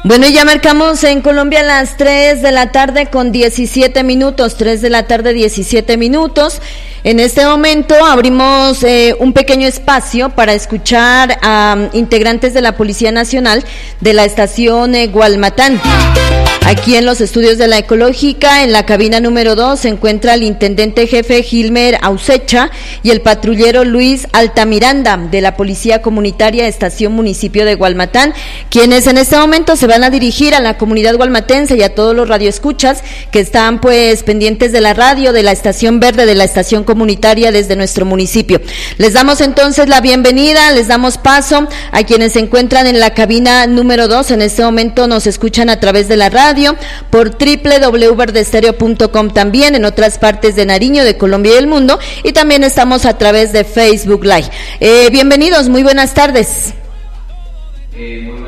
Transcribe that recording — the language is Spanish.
Bueno, ya marcamos en Colombia las 3 de la tarde con 17 minutos, 3 de la tarde 17 minutos. En este momento abrimos un pequeño espacio para escuchar a integrantes de la Policía Nacional de la estación Gualmatán. Aquí en los estudios de la Ecológica, en la cabina número 2, se encuentra el intendente jefe Gilmer Ausecha y el patrullero Luis Altamiranda de la Policía Comunitaria Estación Municipio de Gualmatán, quienes en este momento se van a dirigir a la comunidad gualmatense y a todos los radioescuchas que están pues pendientes de la radio, de la estación verde, de la estación comunitaria desde nuestro municipio. Les damos entonces la bienvenida, les damos paso a quienes se encuentran en la cabina número 2. En este momento nos escuchan a través de la radio, por www.verdestereo.com, también en otras partes de Nariño, de Colombia y el mundo, y también estamos a través de Facebook Live. Bienvenidos, muy buenas tardes. Muy